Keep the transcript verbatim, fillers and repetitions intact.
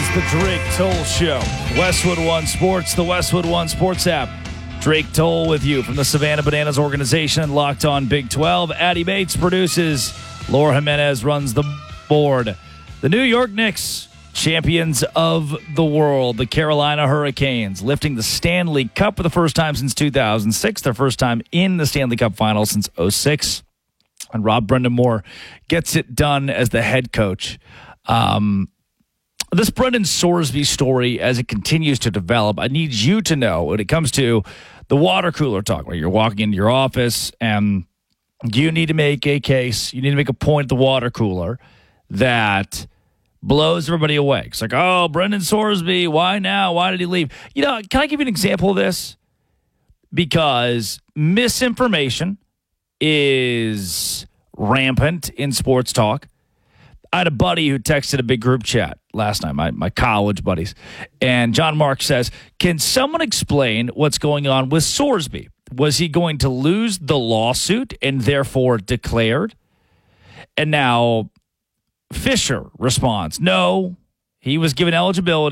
the Drake Toll Show. Westwood One Sports, the Westwood One Sports app. Drake Toll with you from the Savannah Bananas organization, Locked On Big twelve. Addie Bates produces. Laura Jimenez runs the board. The New York Knicks, champions of the world. The Carolina Hurricanes lifting the Stanley Cup for the first time since two thousand six. Their first time in the Stanley Cup final since oh six. And Rob Brendan Moore gets it done as the head coach. Um, this Brendan Sorsby story, as it continues to develop, I need you to know when it comes to the water cooler talk, where you're walking into your office and you need to make a case, you need to make a point at the water cooler that blows everybody away. It's like, oh, Brendan Sorsby, why now? Why did he leave? You know, can I give you an example of this? Because misinformation is rampant in sports talk. I had a buddy who texted a big group chat last night, my, my college buddies, and John Mark says, can someone explain what's going on with Sorsby? Was he going to lose the lawsuit and therefore declared? And now Fisher responds, no, he was given eligibility.